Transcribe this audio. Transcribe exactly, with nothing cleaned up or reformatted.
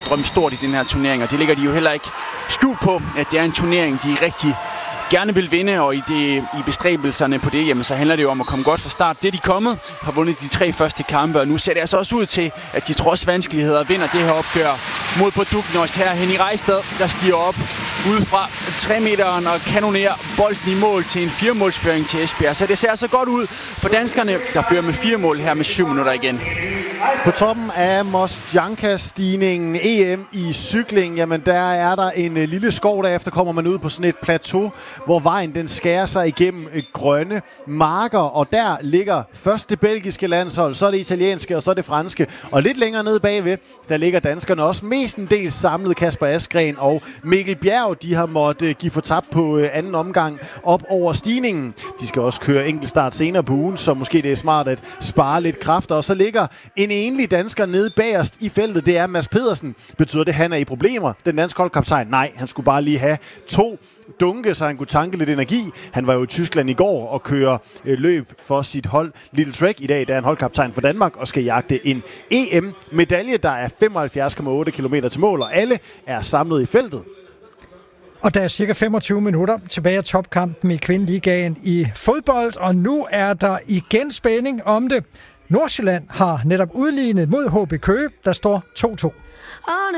drømme stort i den her turnering, og det ligger de jo heller ikke skjult på, at det er en turnering, de rigtig gerne vil vinde, og i, det, i bestræbelserne på det, jamen, så handler det jo om at komme godt fra start. Det er de kommet, har vundet de tre første kampe, og nu ser det altså også ud til, at de trods vanskeligheder vinder det her opgør mod Produknost her. Henning Rejstad, der stiger op ude fra tre meteren og kanonerer bolden i mål til en fire-målsføring til Esbjerg. Så det ser altså godt ud for danskerne, der fører med fire mål her med syv minutter igen. På toppen af Mostjanka-stigningen E M i cykling, jamen der er der en uh, lille skov, derefter kommer man ud på sådan et plateau, hvor vejen den skærer sig igennem uh, grønne marker, og der ligger først det belgiske landshold, så det italienske, og så det franske, og lidt længere nede bagved, der ligger danskerne også mestendels samlet. Kasper Asgreen og Mikkel Bjerg, de har måttet uh, give for tabt på uh, anden omgang op over stigningen. De skal også køre enkeltstart senere på ugen, så måske det er smart at spare lidt kræfter, og så ligger en enlig dansker nede bagerst i feltet, det er Mads Pedersen. Betyder det, at han er i problemer? Den danske holdkaptajn? Nej, han skulle bare lige have to dunke, så han kunne tanke lidt energi. Han var jo i Tyskland i går og kører øh, løb for sit hold Little Trek. I dag der er han holdkaptajn for Danmark og skal jagte en E M-medalje, der er femoghalvfjerds komma otte kilometer til mål, og alle er samlet i feltet. Og der er cirka femogtyve minutter tilbage af topkampen i kvindeligaen i fodbold, og nu er der igen spænding om det. Nordsjælland har netop udlignet mod H B Køge, der står to to.